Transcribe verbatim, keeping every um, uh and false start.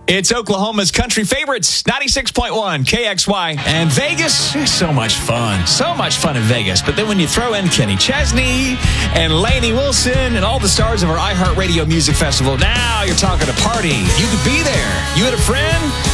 It's Oklahoma's country favorites, ninety-six point one K X Y. And Vegas, so much fun. So much fun in Vegas. But then when you throw in Kenny Chesney and Lainey Wilson and all the stars of our iHeartRadio Music Festival, now you're talking a party. You could be there. You had a friend,